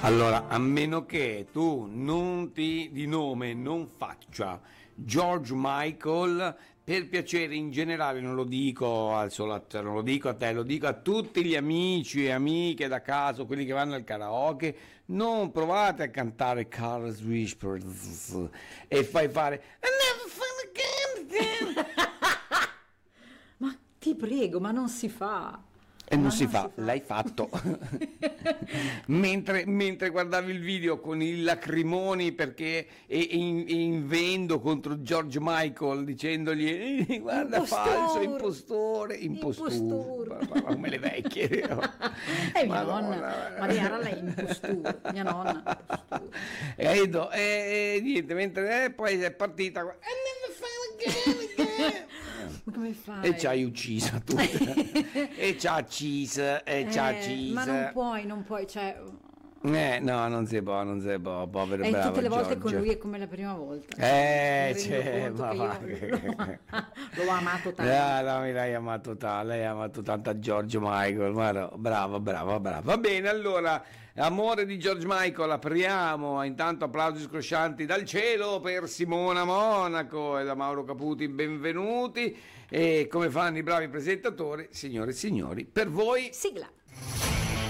Allora, a meno che tu non di nome non faccia George Michael, per piacere in generale, non lo dico solo a te, non lo dico a te, lo dico a tutti gli amici e amiche da caso, quelli che vanno al karaoke, non provate a cantare Careless Whispers e fai fare I never find again. Ma ti prego, ma non si fa. E non si fa, l'hai fatto. mentre guardavi il video con i lacrimoni perché invendo contro George Michael dicendogli guarda Impostore. falso, impostura, come le vecchie. Mia nonna, Maria era lei impostura, mia nonna impostura. E niente, mentre poi è partita I never find again. Ma come fai? E ci hai ucciso tu. E ci ha ucciso, ma non puoi, cioè... no, non si può, povero bravo tutte le volte Giorgio. Con lui è come la prima volta. L'ho amato tanto. No, lei ha amato tanto George Michael, bravo. Va bene, allora, amore di George Michael, apriamo, intanto applausi scroscianti dal cielo per Simona Monaco e da Mauro Caputi, benvenuti, e come fanno i bravi presentatori, signore e signori, per voi... Sigla.